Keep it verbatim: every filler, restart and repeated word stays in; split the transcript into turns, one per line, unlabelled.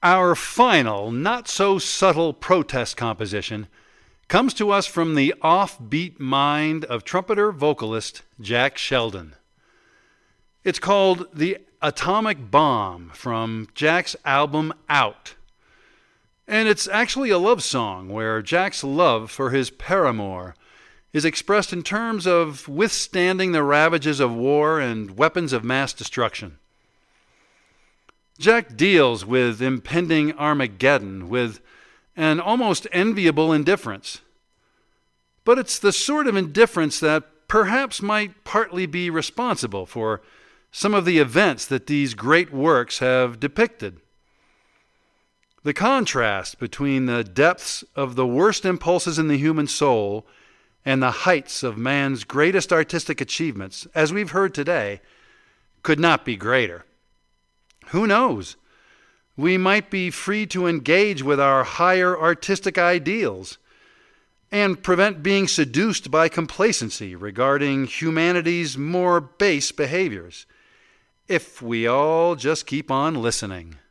Our final, not-so-subtle protest composition comes to us from the offbeat mind of trumpeter-vocalist Jack Sheldon. It's called The Atomic Bomb from Jack's album Out. And it's actually a love song where Jack's love for his paramour is expressed in terms of withstanding the ravages of war and weapons of mass destruction. Jack deals with impending Armageddon with an almost enviable indifference. But it's the sort of indifference that perhaps might partly be responsible for some of the events that these great works have depicted. The contrast between the depths of the worst impulses in the human soul and the heights of man's greatest artistic achievements, as we've heard today, could not be greater. Who knows? We might be free to engage with our higher artistic ideals and prevent being seduced by complacency regarding humanity's more base behaviors, if we all just keep on listening.